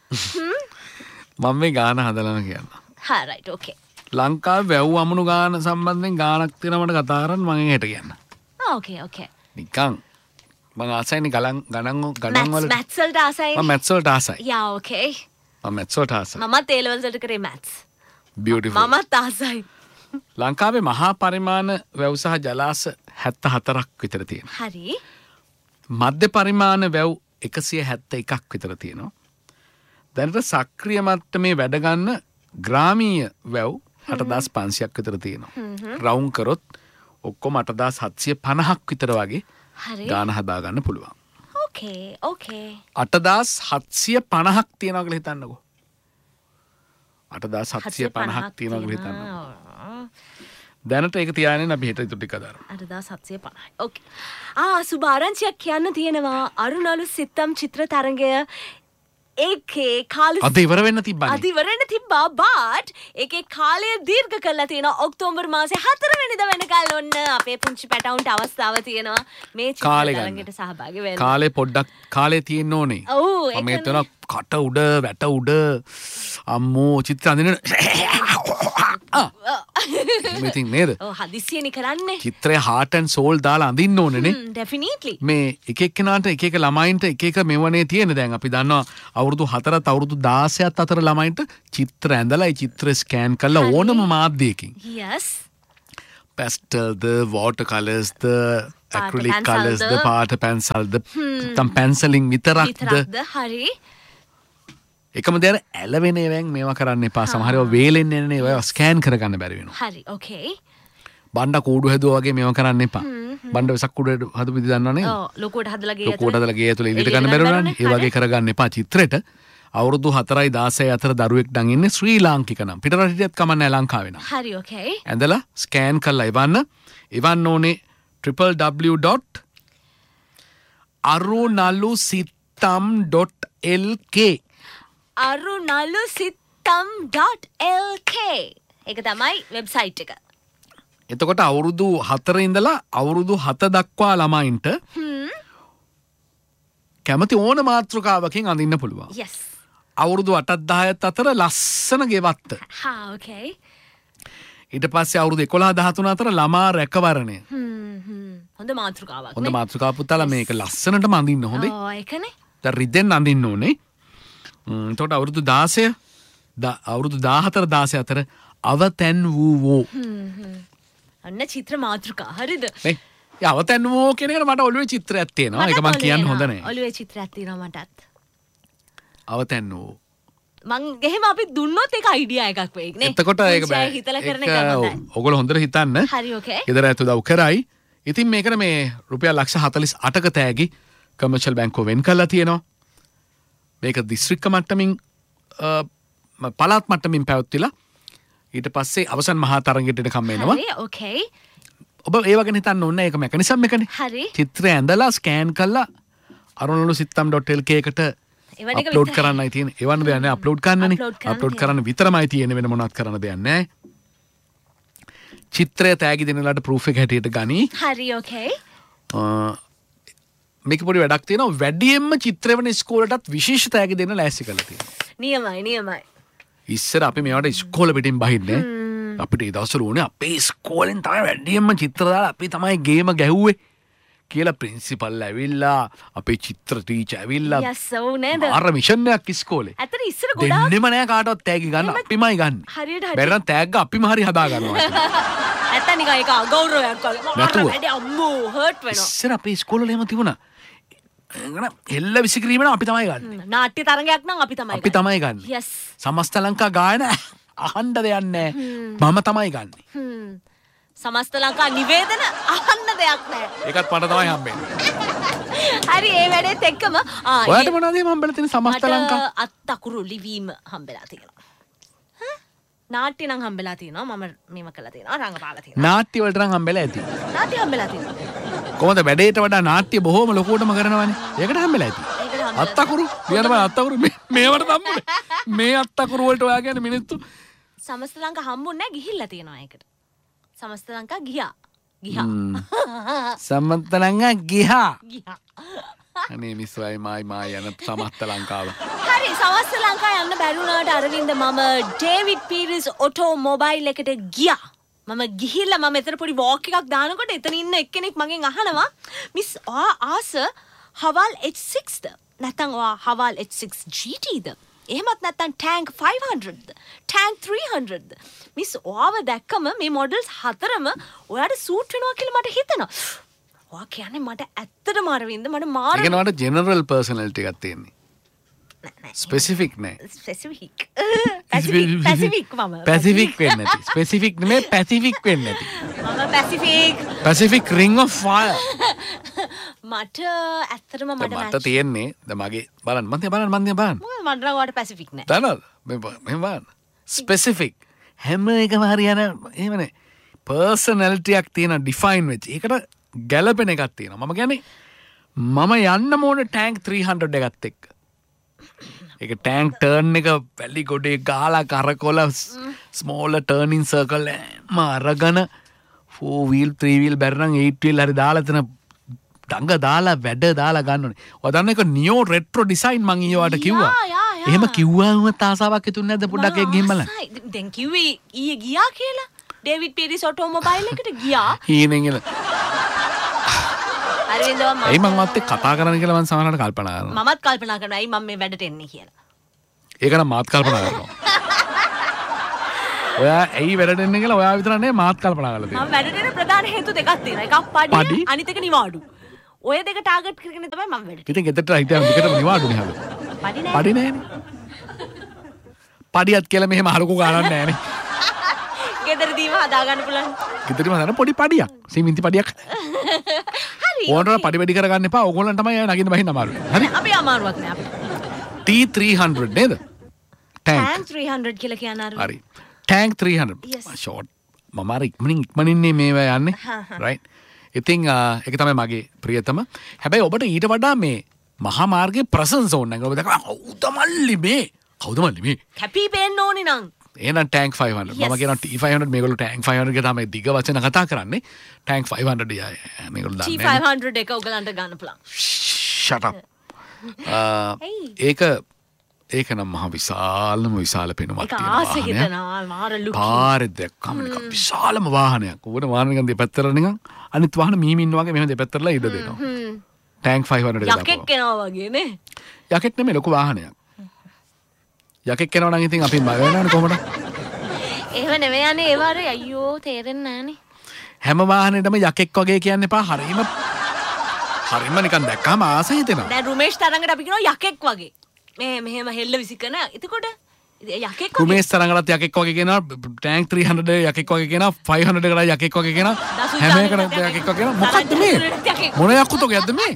මම මේ ගාන හදලම කියන්න. හා රයිට් ඕකේ. ලංකාවේ වැව් අමුණු ගාන සම්බන්ධයෙන් ගානක් තියෙනවා මට කතා කරන්න මම හෙට කියන්න. ඕකේ ඕකේ. නිකන් මම ආසයිනේ ගණන් වල මැත්ස් වලට ආසයි. මම මැත්ස් වලට ආසයි. යා ඕකේ. මම මැත්ස් වලට ආසයි. මමත් ඒ ලෙවල්ස් වලට කරේ මැත්ස්. බියුටිෆුල්. මමත් ආසයි. ලංකාවේ මහා පරිමාණ වැව් සහ ජලාශ 74ක් විතර තියෙනවා. හරි. මධ්‍ය පරිමාණ වැව් 171ක් විතර තියෙනවා. දැනට සක්‍රිය මට්ටමේ වැඩ ගන්න ග්‍රාමීය වැව් 8500ක් විතර තියෙනවා. රවුම් කරොත් ඔක්කොම 8750ක් විතර වගේ ගාන හදා ගන්න පුළුවන්. ඕකේ ඕකේ. 8750ක් තියනවා කියලා හිතන්නකෝ. 8750ක් තියනවා කියලා හිතන්නකෝ. දැනට ඒක තියාගෙන අපි හෙට ඉතුරු ටික දානවා. 8750යි. ඕකේ. සුභාරංචියක් කියන්න තියෙනවා. අරුණලු සිත්තම් චිත්‍ර තරඟය ඒකේ කාලේ අද ඉවර වෙන්න තිබ්බනේ. අද ඉවර වෙන්න තිබ්බා but ඒකේ කාලය දීර්ඝ කරලා තියෙනවා. ඔක්තෝබර් මාසේ 4 වෙනිදා වෙනකල් ඔන්න අපේ පුංචි පැටවුන්ට අවස්ථාව තියෙනවා මේ චිත්‍ර තරඟයට සහභාගී වෙන්න. කාලේ පොඩ්ඩක් කාලේ තියෙන්න ඕනේ. ඔව් මම හිතන කට උඩ වැට උඩ අම්මෝ චිත්‍ර අඳින මෙතින් නේද? ඔව් හදිස්සියනේ කරන්නේ. චිත්‍රය heart and soul දාලා අඳින්න ඕනේනේ. definitely. මේ එක එක්කෙනාට එක එක ළමයින්ට එක එක මෙවනේ තියෙන දැන් අපි දන්නවා අවුරුදු 4ත් අවුරුදු 16ත් අතර ළමයින්ට චිත්‍ර ඇඳලා ඒ චිත්‍ර ස්කෑන් කරලා ඕනම මාධ්‍යයකින් yes pastel the water colors the acrylic colors the පාට පැන්සල් the තම් පැන්සලින් විතරක්ද හරි එකම දේ ඇලවෙන ඒවායින් මේවා කරන්න එපා. සමහර ඒවා වේලෙන්නේ නැනේ ඒවා ස්කෑන් කරගන්න බැරි වෙනවා. හරි okay. බණ්ඩ කූඩු හැදුවා වගේ මේවා කරන්න එපා. බණ්ඩ වෙසක් කූඩු හදපු විදිහ දන්නව නේද? ඔව් ලොකුවට හදලා ගේ ලොකුවට හදලා ගේ ඇතුලේ එළියට ගන්න බැරුව නනේ. ඒ වගේ කරගන්න එපා චිත්‍රෙට. අවුරුදු 4යි 16යි අතර දරුවෙක් නම් ඉන්නේ ශ්‍රී ලාංකික නම්. පිටරටියත් කමන්නේ ලංකාවේ නම්. හරි okay. ඇඳලා ස්කෑන් කරලා එවන්න ඕනේ www.arunalusittam.lk arunalusittam.lk ඒක තමයි වෙබ්සයිට් එක. එතකොට අවුරුදු 4 ඉඳලා අවුරුදු 7 දක්වා ළමයින්ට කැමති ඕන මාතෘකාවකින් අඳින්න පුළුවන්. yes. අවුරුදු 8ත් 10ත් අතර ලස්සන ගෙවත්ත. okay. ඊට පස්සේ අවුරුදු 11 13 අතර ළමා රැකවරණය. හොඳ මාතෘකාවක්. හොඳ මාතෘකාව පුතාලා මේක ලස්සනටම අඳින්න හොඳේ. ඔව් ඒකනේ. දැන් රිදෙන් අඳින්න ඕනේ. එතකොට අවුරුදු 16 අවුරුදු 14 16 අතර අවතැන් වූවෝ. අන්න චිත්‍ර මාතෘකා හරිද? නේ. අවතැන් වූවෝ කියන එකට මට ඔළුවේ චිත්‍රයක් තියෙනවා. ඒක මම කියන්න හොඳ නැහැ. ඔළුවේ චිත්‍රයක් තියෙනවා මටත්. අවතැන් වූ. මං එහෙම අපි දුන්නොත් ඒක අයිඩියා එකක් වෙයි නේ. එතකොට ඒක බෑ. හිතලා කරන එක හොඳයි. ඔයගොල්ලෝ හොඳට හිතන්න. හරි okay. ගෙදර ඇතු උදව් කරයි. ඉතින් මේකට මේ රුපියල් ලක්ෂ 48ක තෑගි කමර්ෂල් බැංකුව වෙන් කරලා තියෙනවා. මේක දිස්ත්‍රික්ක මට්ටමින් පළාත් මට්ටමින් පැවැත්විලා ඊට පස්සේ අවසන් මහා තරඟයට එනකම් එනවා. හරි okay. ඔබ ඒ වගේ හිතන්න ඕනේ ඒක මෙකනිසම් එකනේ. හරි. චිත්‍රය ඇඳලා ස්කෑන් කරලා arunalusittam.lk එකට අප්ලෝඩ් කරන්නයි තියෙන්නේ. එවන්න දෙයක් නැහැ අප්ලෝඩ් කරන්නනේ. අප්ලෝඩ් කරන්න විතරමයි තියෙන්නේ වෙන මොනවත් කරන්න දෙයක් නැහැ. චිත්‍රය තෑගි දෙනලාට ප්‍රූෆ් එක හැටියට ගනි. හරි okay. මේක පොඩි වැඩක් තියෙනවා. වැඩියෙන්ම චිත්‍ර වෙන ඉස්කෝලටත් විශේෂ තෑගි දෙන්න ලෑස්ති කරලා තියෙනවා. නියමයි. ඉස්සර අපි මේවට ඉස්කෝල පිටින් බහින්නේ. අපිට ඒ දවස්වල උනේ අපේ ඉස්කෝලෙන් තමයි වැඩියෙන්ම චිත්‍ර දාලා අපි තමයි ගේම ගැහුවේ කියලා ප්‍රින්සිපල් ඇවිල්ලා අපේ චිත්‍ර ටීචර් ඇවිල්ලා yes ඔව් නේද? අර මිෂන් එකක් ඉස්කෝලේ. ඇත්තට ඉස්සර ගොඩාක් දෙන්නෙම නෑ කාටවත් තෑගි ගන්න අපිමයි ගන්න. හරියට බැරි නම් තෑග්ග අපිම හරි හදා ගන්නවා. ඇත්ත නිකන් ඒක අගෞරවයක් වගේ. නැතුව. වැඩි අම්මෝ හර්ට් වෙනවා. ඉස්සර අපේ ඉස්කෝලේ එහෙම තිබුණා. එල්ල විසිකිරීම නම් අපි තමයි ගන්න. නාට්‍ය තරඟයක් නම් අපි තමයි අපි තමයි ගන්න. yes. සමස්ත ලංකා ගායන අහන්න දෙයක් නැහැ. මම තමයි ගන්නෙ. සමස්ත ලංකා නිවේදන අහන්න දෙයක් නැහැ. ඒකත් මට තමයි හම්බෙන්නේ. හරි ඒ වැඩේත් එක්කම ඔයාලට මොනවද මේ හම්බෙලා තියෙන සමස්ත ලංකා? අත්තකුරු ලිවීම හම්බෙලා තියෙනවා. නාට්‍ය නම් හම්බෙලා තියෙනවා. මම මේව කළා තියෙනවා. රංගපාලා තියෙනවා. නාට්‍ය වලට නම් හම්බෙලා ඇති. නාට්‍ය හම්බෙලා තියෙනවා. කොහොමද වැඩේට වඩා නාට්‍ය බොහොම ලොකුවටම කරනවනේ. ඒකට හම්බෙලා ඇති. අත්තකුරු කියන්න බෑ අත්තකුරු මේවට හම්බුනේ. මේ අත්තකුරු වලට ඔයා කියන්නේ මිනිත්තු සමස්ත ලංකා හම්බුන්නේ නැහැ ගිහිල්ලා තියෙනවා ඒකට. සමස්ත ලංකා ගියා. සමස්ත ලංකා ගියා. අනේ මිස්වයි මායි යන සමස්ත ලංකාව. හරි සවස්ස ලංකා යන්න බැරුණාට අරවින්ද මම ඩේවිඩ් පීරිස් ඔටෝ මොබයිල් එකට ගියා. මම ගිහිල්ලා මම එතන පොඩි වෝක් එකක් දානකොට එතන ඉන්න එක්කෙනෙක් මගෙන් අහනවා මිස් ආස හවල් H6ද නැත්නම් හවල් H6 GTද එහෙමත් නැත්නම් ටැන්ක් 500ද ටැන්ක් 300ද මිස් ඔයාව දැක්කම මේ මොඩල්ස් හතරම ඔයාට සූට් වෙනවා කියලා මට හිතෙනවා. ඔයා කියන්නේ මට ඇත්තටම අරවින්ද මට මාර ඒක නට ජෙනරල් පර්සනැලිටි එකක් තියෙන්නේ. ස්පෙසිෆික් නෑ. ස්පෙසිෆික්. පැසිෆික් මම. පැසිෆික් වෙන්නේ නැති. ස්පෙසිෆික් නෙමෙයි පැසිෆික් වෙන්නේ නැති. මම පැසිෆික්. Pacific රිංග් of fire. මට ඇත්තටම මට තියෙන්නේ ද මගේ බලන්න මන්ද බලන්න මට නම් ඔයාට පැසිෆික් නෑ. දන්නවද? මෙහෙම බලන්න. ස්පෙසිෆික් හැම එකම හරියන එහෙමනේ. පර්සනැලිටි එකක් තියෙන ඩිෆයින් වෙච්ච. ඒකට ගැළපෙන එකක් තියෙනවා. මම කියන්නේ මම යන්න ඕන ටැන්ක් 300 එකත් එක්ක. ඒක ටැන්ක් ටර්න් එක වැලි ගොඩේ ගාලා කරකොල ස්මෝල ටර්නින් සර්කල් අරගෙන 4 wheel 3 wheel බැරනම් 8 wheel හරි දාලා එතන ඩඟ දාලා වැඩ දාලා ගන්න ඕනේ. ඔය දන්න එක නියෝ රෙට්‍රෝ ඩිසයින් මං ඊයවට කිව්වා. එහෙම කිව්වම තාසාවක් හිතුන්නේ නැද්ද පොඩ්ඩක් ඒක ගිහින් බලන්න. දැන් කිව්වේ ඊයේ ගියා කියලා. ඩේවිඩ් පීරිස් ඔටෝ මොබයිල් එකට ගියා. හීනෙන් එන. ඇයි මං මත් කතා කරන්න කියලා මං සමහරවිට කල්පනා කරනවා. මමත් කල්පනා කරනවා ඇයි මම මේ වැඩට එන්නේ කියලා. ඒක නම් මාත් කල්පනා කරනවා. ඔයා ඇයි වැඩට එන්නේ කියලා ඔයා විතර නෙවෙයි මාත් කල්පනා කරලා තියෙනවා. මම වැඩට එන ප්‍රධාන හේතු දෙකක් තියෙනවා. එකක් පඩි අනිත් එක නිවාඩු. ඔය දෙක ටාගට් කරගෙන තමයි මම වැඩට. ඉතින් ගෙදරට හිටියම දෙකටම නිවාඩුනේ හැබැයි. පඩි නෑනේ. පඩියත් කියලා මෙහෙම හරකෝ ගන්නන්නේ නෑනේ. ගෙදරදීම හදා ගන්න පුළුවන්. ගෙදරදීම හදන පොඩි පඩියක්. සිමෙන්ති පඩියක්. ඕනට පඩි වැඩි කරගන්න එපා. ඕගොල්ලන් තමයි නගින්න බහින්න අමාරු. හරි. අපි අමාරුවක් නෑ අපිට. T300 නේද? ටැන්ක් 300 කියලා කියන අර. හරි. ටැන්ක් 300. ෂෝට්. මම අර ඉක්මනින්නේ මේවා යන්නේ. රයිට්. ඉතින් ඒක තමයි මගේ ප්‍රියතම. හැබැයි ඔබට ඊට වඩා මේ මහා මාර්ගයේ ප්‍රසන්ස් ඕන නැහැ. ඔබ දැක්කම කවුද මල්ලි මේ? කවුද මල්ලි මේ? කැපී පෙන්න ඕනේ නං. එහෙනම් ටැන්ක් 500. මම කියනවා T500 මේගොල්ලෝ ටැන්ක් 500 එක තමයි දිග වචන කතා කරන්නේ. ටැන්ක් 500 යයි මේගොල්ලෝ දන්නේ. T500 එක ඔයගලන්ට ගන්න පුළුවන්. shut up. ඒක නම් මහ විශාල පෙනුමක් තියෙන වාහනයක්. පාරේ දැක්කම නිකන් විශාලම වාහනයක්. ඕන වාහනයක දෙපැත්තට නිකන් අනිත් වාහන මීමින් වගේ මෙහෙම දෙපැත්තටලා ඉඩ දෙනවා. ටැන්ක් 500 එක යකෙක් එනවා වගේ නේ. යකෙක් නෙමෙයි ලොකු වාහනයක්. යකෙක් එනවා නම් ඉතින් අපි මගනවනේ කොහමද? එහෙම නෙමෙයි යන්නේ ඒ වාරේ අයියෝ තේරෙන්නේ නැහනේ. හැම වාහනේටම යකෙක් වගේ කියන්න එපා. හරීම නිකන් දැක්කම ආස හිතෙනවා. දැන් රුමේෂ් තරංගට අපි කියනවා යකෙක් වගේ. මෙහෙම හෙල්ල විසිකන. එතකොට යකෙක් වගේ. රුමේෂ් තරංගලත් යකෙක් වගේ කියනවා. ටැන්ක් 300 යකෙක් වගේ කියනවා. 500 එකට යකෙක් වගේ කියනවා. හැම එකටම යකෙක් වගේ කියනවා. මොකද්ද මේ? මොන යකුතෝකයක්ද මේ?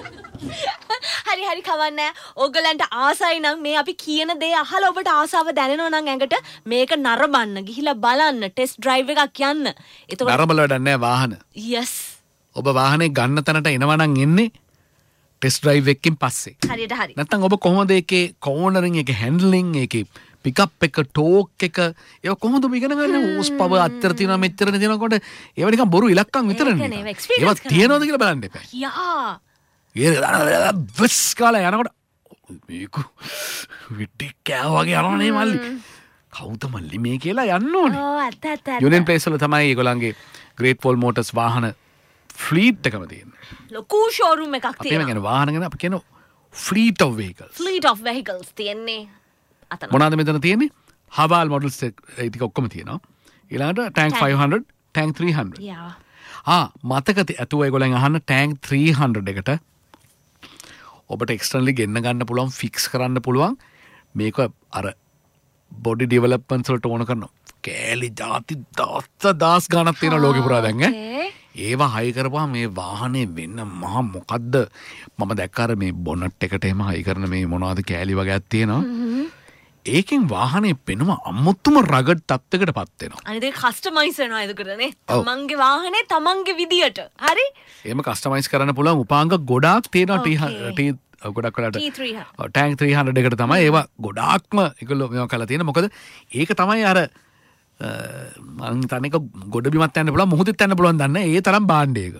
හරි කවන්නේ. ඕගලන්ට ආසයි නම් මේ අපි කියන දේ අහලා ඔබට ආසාව දැනෙනවා නම් ඇඟට මේක නරඹන්න ගිහිලා බලන්න ටෙස්ට් ඩ්‍රයිව් එකක් යන්න. එතකොට නරඹල වැඩක් නැහැ වාහන. yes. ඔබ වාහනේ ගන්න තැනට එනවා නම් එන්නේ ටෙස්ට් ඩ්‍රයිව් එකකින් පස්සේ. හරියට හරි. නැත්නම් ඔබ කොහොමද ඒකේ කෝනරින් එකේ හැන්ඩ්ලින් ඒකේ පිකප් එක ටෝක් එක ඒව කොහොමද ඔබ ඉගෙන ගන්න ඕස් පව අත්තර තියෙනවා මෙච්චරනේ තියෙනකොට ඒව නිකන් බොරු ඉලක්කම් විතරනේ. ඒවා තියනවද කියලා බලන්න එපා. යා. වෙස් කාලා යනකොට මේක විටි කෑව වගේ යනවනේ මල්ලි. කවුද මල්ලි මේ කියලා යන්න ඕනේ. ඔව් ඇත්ත. යුනියන් ප්ලේස් වල තමයි ඒගොල්ලන්ගේ ග්‍රේට් වෝල් මෝටර්ස් වාහන ෆ්ලීට් එකම තියෙන්නේ. ලොකු ෂෝරූම් එකක් තියෙනවා. අපි කියන්නේ වාහන ගැන අපි කියන fleet of vehicles. Fleet of vehicles තියෙන්නේ. අතන. මොනවාද මෙතන තියෙන්නේ? හවාල් මොඩල්ස් ටික ඔක්කොම තියෙනවා. ඊළඟට ටැන්ක් 500, ටැන්ක් 300. යා. මතක ඇතුව ඒගොල්ලන් අහන්න ටැන්ක් 300 එකට ඔබට එක්ස්ටර්නලි ගෙන්න ගන්න පුළුවන් ෆික්ස් කරන්න පුළුවන් මේක අර බොඩි ඩෙවලොප්මන්ට්ස් වලට ඕන කරන කෑලි ಜಾති දහස් ගණක් තියෙන ලෝකෙ පුරා දැන් ඒවා හයි කරපුවා මේ වාහනේ වෙන්න මහා මොකද්ද මම දැක්ක අර මේ බොනට් එකට එහෙම හයි කරන මේ මොනවද කෑලි වගේක් තියෙනවා ඒකෙන් වාහනේ පෙනුම අමුතුම රගඩ් තත්ත්වයකට පත් වෙනවා. අනිත් ඒක කස්ටමයිස් වෙනවා ඒකටනේ. තමන්ගේ වාහනේ තමන්ගේ විදියට. හරි? එහෙම කස්ටමයිස් කරන්න පුළුවන් උපාංග ගොඩාක් තියෙනවා ගොඩක් වෙලාට. ටැන්ක් 300 එකට තමයි ඒවා ගොඩාක්ම ඒගොල්ලෝ මේවා කරලා තියෙන. මොකද ඒක තමයි අර මං හිතන්නේ ඒක ගොඩ බිමත් යන්න පුළුවන් මුහුදෙත් යන්න පුළුවන් දන්නේ. ඒ තරම් බාණ්ඩ ඒක.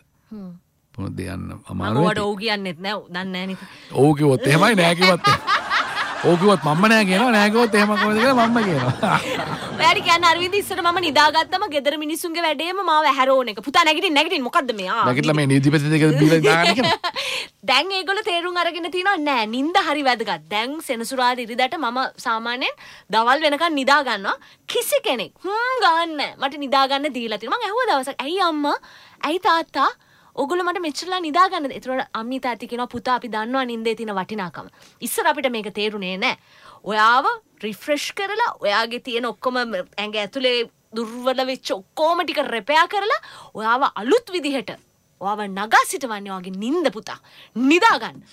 මොකද යන්න අමාරුයි. මම ඔව් කියන්නෙත් නෑ. දන්නේ නෑ නේද? ඔව් කිව්වොත් එහෙමයි නෑ කිව්වත් ඕකිව්වත් මම නෑ කියනවා නෑ කිව්වොත් එහෙම කොහොමද කියලා මම කියනවා. ඔයාලි කියන්නේ අරවින්ද ඉස්සර මම නිදාගත්තම ගෙදර මිනිස්සුන්ගේ වැඩේම මාව හැරෝන එක. පුතා නැගිටින්න මොකද්ද මේ? නැගිටලා මේ නීතිපති දෙක බීලා දාගන්න කියලා. දැන් ඒගොල්ලෝ තේරුම් අරගෙන තියනවා නෑ නිින්ද හරි වැදගත්. දැන් සෙනසුරාදා ඉරිදාට මම සාමාන්‍යයෙන් දවල් වෙනකන් නිදා ගන්නවා. කිසි කෙනෙක් ගන්න නෑ. මට නිදා ගන්න දීලා තියෙනවා. මම ඇහුවා දවසක් ඇයි අම්මා ඇයි තාත්තා ඔගොල්ලෝ මට මෙච්චරලා නිදා ගන්නද? ඒතකොට අම්මී තාත්ති කියනවා පුතා අපි දන්නවා නිින්දේ තියෙන වටිනාකම. ඉස්සර අපිට මේක තේරුනේ නෑ. ඔයාව රිෆ්‍රෙෂ් කරලා ඔයාගේ තියෙන ඔක්කොම ඇඟ ඇතුලේ දුර්වල වෙච්ච ඔක්කොම ටික රෙපෙයා කරලා ඔයාව අලුත් විදිහට ඔයාව නගා සිටවන්නේ ඔයාගේ නිින්ද පුතා. නිදා ගන්න.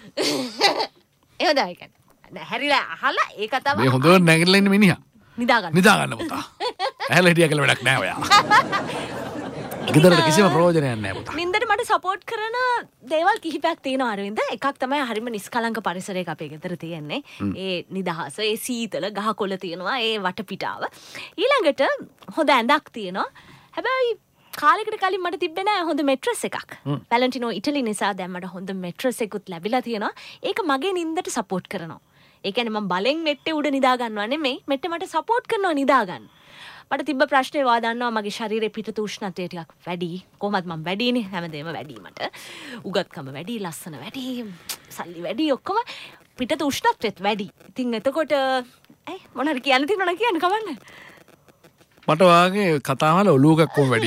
එහෙමද ඒක? හැරිලා අහලා ඒ කතාව මේ හොඳට නැගිටලා ඉන්න මිනිහා. නිදා ගන්න පුතා. ඇහැලා හිටියා කියලා වැඩක් නෑ ඔයා. ගෙදරට කිසිම ප්‍රයෝජනයක් නැහැ පුතා. නින්දට මට සපෝට් කරන දේවල් කිහිපයක් තියෙනවා අරවින්ද. එකක් තමයි හරිම නිස්කලංක පරිසරයක අපේ ගෙදර තියෙන්නේ. ඒ නිදහස, ඒ සීතල, ගහකොළ තියෙනවා, ඒ වටපිටාව. ඊළඟට හොඳ ඇඳක් තියෙනවා. හැබැයි කාලෙකට කලින් මට තිබ්බේ නෑ හොඳ මෙට්‍රස් එකක්. වැලන්ටිනෝ ඉටලි නිසා දැන් මට හොඳ මෙට්‍රස් එකකුත් ලැබිලා තියෙනවා. ඒක මගේ නින්දට සපෝට් කරනවා. ඒ කියන්නේ මම බලෙන් මෙට්ටේ උඩ නිදා ගන්නවා නෙමෙයි. මෙට්ටේ මට සපෝට් කරනවා නිදා ගන්න. මට තිබ්බ ප්‍රශ්නේ වා දන්නවා මගේ ශරීරයේ පිටත උෂ්ණත්වය ටිකක් වැඩි. කොහොමද මම වැඩිනේ හැමදේම වැඩි මට. උගත්කම වැඩි, ලස්සන වැඩි, සල්ලි වැඩි ඔක්කොම පිටත උෂ්ණත්වෙත් වැඩි. ඉතින් එතකොට මොනවාරි කියන්න තියෙනවද කියන්න කවන්න. මට වාගේ කතාවල ඔලුවක කොම් වැඩි.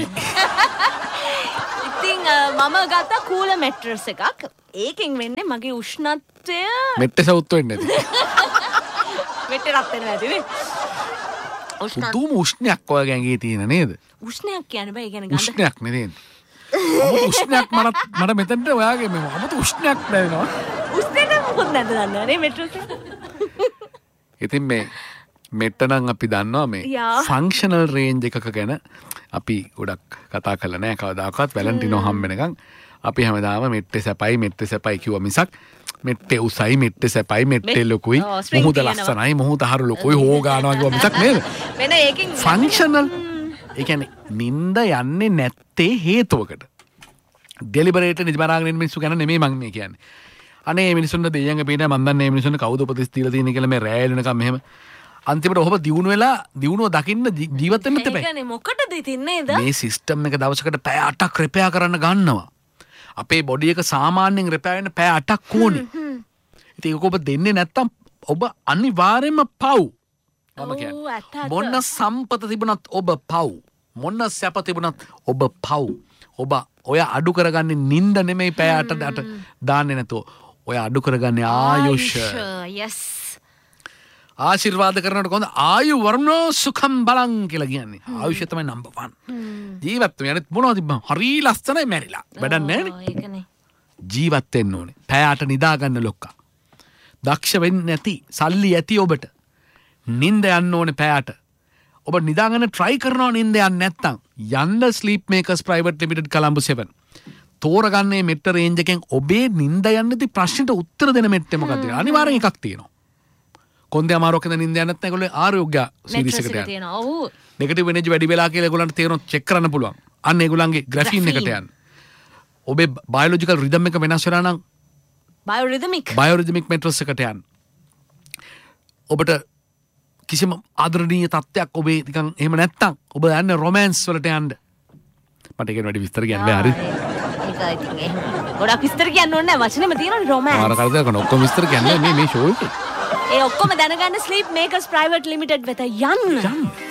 ඉතින් මම ගත්ත කූල මැට්‍රස් එකක්. ඒකෙන් වෙන්නේ මගේ උෂ්ණත්වය මෙට්ටේ සවුත් වෙන්නේ නැති. මෙට්ටේ රත් වෙනවා ඇතිනේ. උතුම් උෂ්ණයක් ඔයගේ ඇඟේ තියෙන නේද? උෂ්ණයක් කියන්නේ බෑ. ඒ කියන්නේ ගඳ. උෂ්ණයක් නෙදෙන්නේ. අමුතු උෂ්ණයක් මට මෙතනට ඔයාගේ මේ අමුතු උෂ්ණයක් දැනෙනවා. උෂ්ණයට මොකද නැද්ද දන්නේ නේ මෙට්‍රස් එක. ඉතින් මේ මෙට්ට නම් අපි දන්නවා මේ ෆන්ක්ෂනල් රේන්ජ් එකක ගැන අපි ගොඩක් කතා කරලා නැහැ කවදාකවත්. වැලන්ටිනෝ හම් වෙනකන් අපි හැමදාම මෙට්ටේ සැපයි කිව්වා මිසක් මෙට්ටේ උසයි මෙට්ටේ සැපයි මෙට්ටේ ලොකුයි මොහොත ලස්සනයි මොහොත හරු ලොකුයි හොගානවා කිව්වා මිසක් නේද? වෙන ඒකෙන් ෆන්ක්ෂනල් ඒ කියන්නේ නිින්ද යන්නේ නැත්තේ හේතුවකට. ඩෙලිබරේට් නිදිමරාගෙන ඉන්න මිනිස්සු ගැන නෙමෙයි මම මේ කියන්නේ. අනේ මිනිස්සුන්ට දෙයියන්ගේ පේන මම දන්නේ මේ මිනිස්සුන්ට කවුද උපදෙස් දීලා තියෙන්නේ කියලා මේ රැය වෙනකම් මෙහෙම අන්තිමට ඔබ දියුණු වෙලා දියුණුව දකින්න ජීවත් වෙන්න තෙපේ. ඒ කියන්නේ මොකටද ඉතින් නේද? මේ සිස්ටම් එක දවසකට පැය 8ක් රිපෙයාර් කරන්න ගන්නවා. අපේ බොඩි එක සාමාන්‍යයෙන් රිපෙයාර් වෙන්න පැය 8ක් ඕනේ. ඉතින් ඒක ඔබ දෙන්නේ නැත්තම් ඔබ අනිවාර්යයෙන්ම පව්. මම කියන්නේ මොන සම්පත තිබුණත් ඔබ පව්. මොන සැප තිබුණත් ඔබ පව්. ඔබ ඔය අඩු කරගන්නේ නිින්ද නෙමෙයි පැය 8ට දාන්නේ නැතුව. ඔය අඩු කරගන්නේ ආයුෂ. yes. ආශිර්වාද කරනකොට කොහොමද ආයු වර්ණෝ සුඛම් බලං කියලා කියන්නේ. ආයුෂ තමයි නම්බර් 1. ජීවත් වෙන්නේ මොනවද තිබ්බම හරි ලස්සනයි මැරිලා. වැඩක් නැහැ නේ. ඒකනේ. ජීවත් වෙන්න ඕනේ. පැය 8 නිදා ගන්න ලොක්කා. දක්ෂ වෙන්නේ නැති සල්ලි ඇති ඔබට. නිින්ද යන්න ඕනේ පැය 8. ඔබ නිදා ගන්න try කරනවා නිින්ද යන්නේ නැත්තම් යන්න sleep මේකර්ස් private limited Colombo 7. තෝරගන්නේ මෙට්ට Range එකෙන් ඔබේ නිින්ද යන්නේදී ප්‍රශ්නෙට උත්තර දෙන මෙට්ටේ මොකක්ද? අනිවාර්යෙන් එකක් තියෙනවා. කොන්දේ අමාරුවක් නැද නිින්ද යන්නේ නැත්නම් ඒගොල්ලෝ ආරෝග්‍ය සීරීස් එකට යනවා. ඔව්. නෙගටිව් එනර්ජි වැඩි වෙලා කියලා ඒගොල්ලන්ට තේරෙනවා චෙක් කරන්න පුළුවන්. අන්න ඒගොල්ලන්ගේ ග්‍රැෆීන් එකට යන්න. ඔබේ බයොලොජිකල් රිද්ම් එක වෙනස් වෙලා නම් බයොරිද්මික් මෙට්‍රස් එකට යන්න. ඔබට කිසිම ආදරණීය තත්ත්වයක් ඔබේ නිකන් එහෙම නැත්තම් ඔබ යන්නේ රොමෑන්ස් වලට යන්න. මට ඒක වැඩි විස්තර කියන්න බෑ හරිද? ඒක ඉතින් එහෙම. ගොඩක් විස්තර කියන්න ඕනේ නැහැ වචනෙම තියෙනවනේ රොමෑන්ස්. ආර කරදර කරන ඔක්කොම විස්තර කියන්නේ මේ ෂෝ එකේ. ඒ ඔක්කොම දැනගන්න ස්ලීප් මේකර්ස් ප්‍රයිවට් ලිමිටඩ් වෙත යන්න.